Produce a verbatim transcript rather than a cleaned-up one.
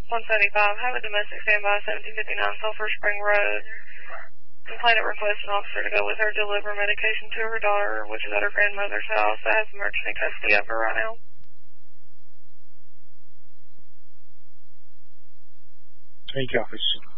one seventy-five, have a domestic standby, seventeen fifty-nine Sulphur Spring Road. Complainant requests an officer to go with her, deliver medication to her daughter, which is at her grandmother's house. That has emergency custody of her right now. Thank you, officer.